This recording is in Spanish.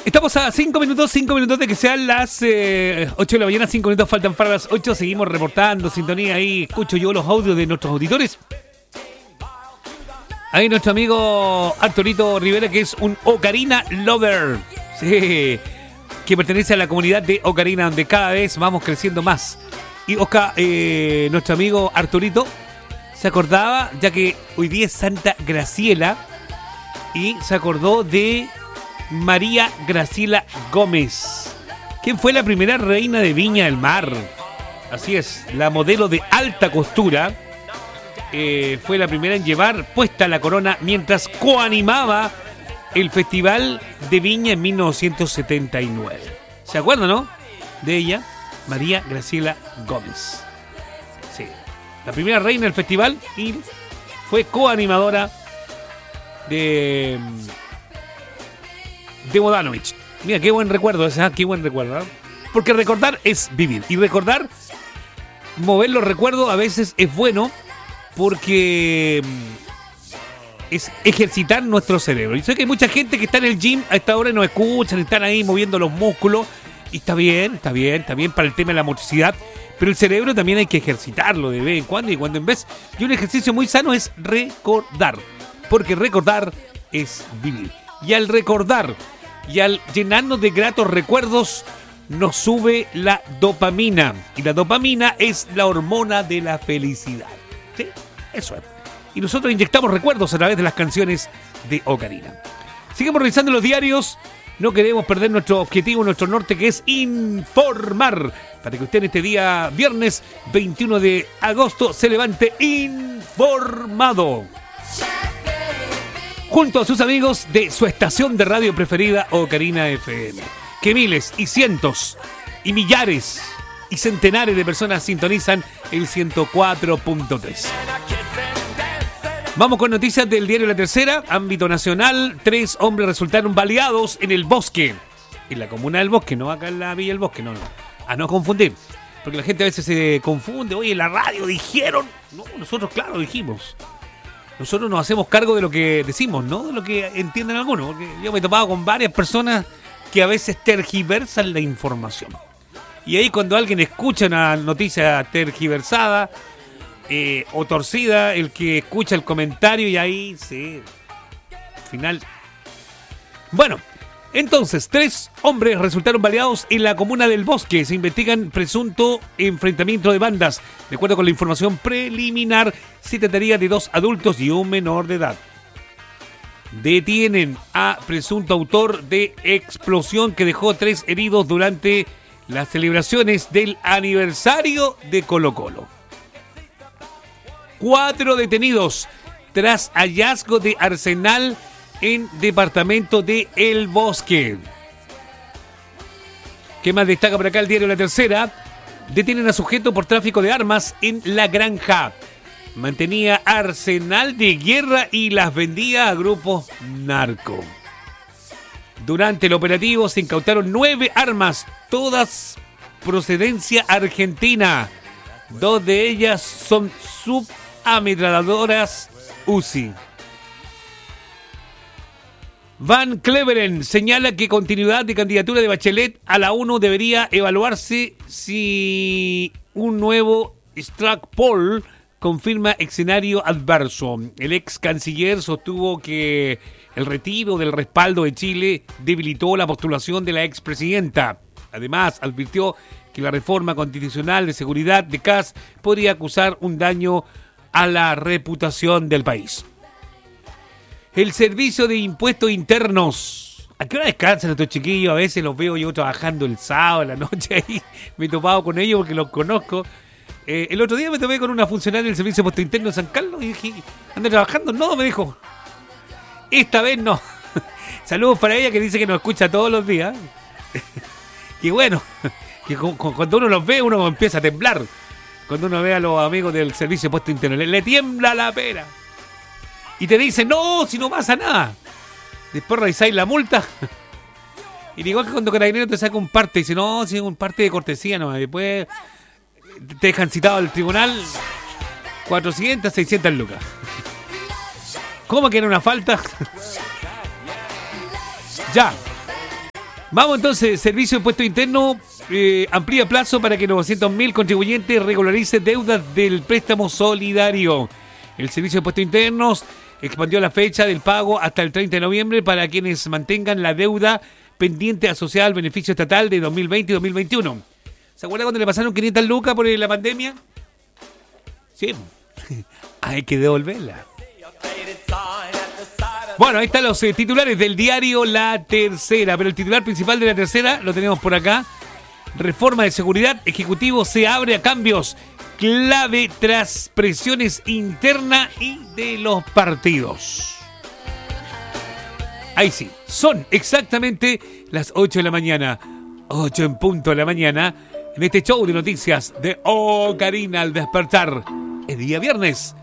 Estamos a 5 minutos de que sean las 8 de la mañana, 5 minutos faltan para las 8, seguimos reportando sintonía ahí, escucho yo los audios de nuestros auditores. Ahí nuestro amigo Arturito Rivera, que es un Ocarina Lover, sí, que pertenece a la comunidad de Ocarina, donde cada vez vamos creciendo más. Y Oscar, nuestro amigo Arturito, se acordaba, ya que hoy día es Santa Graciela, y se acordó de María Graciela Gómez, quien fue la primera reina de Viña del Mar. Así es, la modelo de alta costura, fue la primera en llevar puesta la corona mientras coanimaba el Festival de Viña en 1979. ¿Se acuerdan, no? De ella, María Graciela Gómez. Sí, la primera reina del festival y fue coanimadora de Bodanovich. Mira, qué buen recuerdo ese, qué buen recuerdo, ¿eh? Porque recordar es vivir. Y recordar, mover los recuerdos a veces es bueno porque es ejercitar nuestro cerebro. Y sé que hay mucha gente que está en el gym a esta hora y nos escuchan, están ahí moviendo los músculos. Y está bien para el tema de la motricidad. Pero el cerebro también hay que ejercitarlo de vez en cuando y cuando en vez. Y un ejercicio muy sano es recordar. Porque recordar es vivir. Y al recordar y al llenarnos de gratos recuerdos, nos sube la dopamina. Y la dopamina es la hormona de la felicidad. ¿Sí? Eso es. Y nosotros inyectamos recuerdos a través de las canciones de Ocarina. Seguimos revisando los diarios. No queremos perder nuestro objetivo, nuestro norte, que es informar. Para que usted en este día, viernes 21 de agosto, se levante informado. Junto a sus amigos de su estación de radio preferida, Ocarina FM. Que miles y cientos y millares y centenares de personas sintonizan el 104.3. Vamos con noticias del diario La Tercera. Ámbito nacional, 3 hombres resultaron baleados en el Bosque. En la comuna del Bosque, no acá en la Villa del Bosque, no. A no confundir. Porque la gente a veces se confunde. Oye, en la radio dijeron. No, nosotros claro dijimos. Nosotros nos hacemos cargo de lo que decimos, no de lo que entienden algunos. Porque yo me he topado con varias personas que a veces tergiversan la información. Y ahí cuando alguien escucha una noticia tergiversada o torcida, el que escucha el comentario y ahí sí, al final. Bueno, entonces 3 hombres resultaron baleados en la comuna del Bosque. Se investigan presunto enfrentamiento de bandas. De acuerdo con la información preliminar, se trataría de 2 adultos y un menor de edad. Detienen a presunto autor de explosión que dejó 3 heridos durante las celebraciones del aniversario de Colo-Colo. 4 detenidos tras hallazgo de arsenal en departamento de El Bosque. ¿Qué más destaca por acá el diario La Tercera? Detienen a sujeto por tráfico de armas en La Granja. Mantenía arsenal de guerra y las vendía a grupos narco. Durante el operativo se incautaron 9 armas, todas procedencia argentina. 2 de ellas son subametralladoras Uzi. Van Cleveren señala que continuidad de candidatura de Bachelet a la ONU debería evaluarse si un nuevo Strack Poll confirma escenario adverso. El ex canciller sostuvo que el retiro del respaldo de Chile debilitó la postulación de la expresidenta. Además, advirtió que la reforma constitucional de seguridad de Kast podría acusar un daño a la reputación del país. El Servicio de Impuestos Internos. ¿A qué hora descansan estos chiquillos? A veces los veo yo trabajando el sábado, en la noche ahí. Me he topado con ellos porque los conozco. El otro día me topé con una funcionaria del Servicio de Impuestos Internos de San Carlos y dije, ¿anda trabajando? No, me dijo. Esta vez no. Saludos para ella que dice que nos escucha todos los días. Y bueno, que cuando uno los ve, uno empieza a temblar. Cuando uno ve a los amigos del Servicio de Impuestos Internos, le tiembla la pera. Y te dicen, no, si no pasa nada. Después revisáis la multa. Y igual que cuando Carabinero te saca un parte, dice, no, si es un parte de cortesía, no. Después te dejan citado al tribunal 400, 600 lucas. ¿Cómo que era una falta? Ya. Vamos entonces, Servicio de Impuesto Interno amplía plazo para que 900.000 contribuyentes regularicen deudas del préstamo solidario. El Servicio de Impuestos Internos expandió la fecha del pago hasta el 30 de noviembre para quienes mantengan la deuda pendiente asociada al beneficio estatal de 2020 y 2021. ¿Se acuerdan cuando le pasaron 500 lucas por la pandemia? Sí, hay que devolverla. Bueno, ahí están los titulares del diario La Tercera, pero el titular principal de La Tercera lo tenemos por acá. Reforma de seguridad, Ejecutivo se abre a cambios clave tras presiones internas y de los partidos. Ahí sí, son exactamente las 8 de la mañana, 8 en punto de la mañana, en este show de noticias de Karina al despertar. Es día viernes.